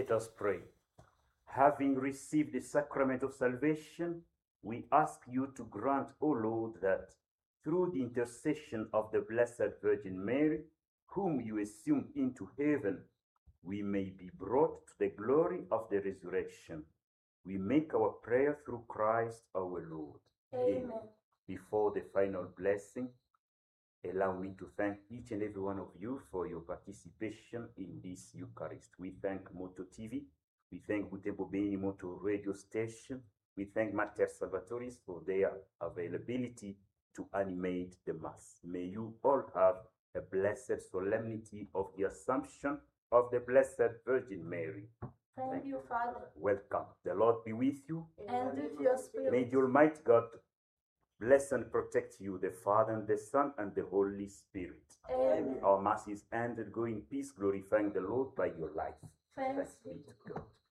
Let us pray. Having received the sacrament of salvation, we ask you to grant, O Lord, that through the intercession of the Blessed Virgin Mary, whom you assumed into heaven, we may be brought to the glory of the resurrection. We make our prayer through Christ our Lord. Amen. Before the final blessing, allow me to thank each and every one of you for your participation in this Eucharist. We thank Moto TV. We thank Butembo Beni Moto radio station. We thank Mater Salvatoris for their availability to animate the Mass. May you all have a blessed solemnity of the Assumption of the Blessed Virgin Mary. Thank you, Father. Welcome. The Lord be with you. And with your spirit. May the Almighty God bless and protect you, the Father and the Son and the Holy Spirit. Amen. Our Mass is ended. Go in peace, glorifying the Lord by your life. Thanks be to God.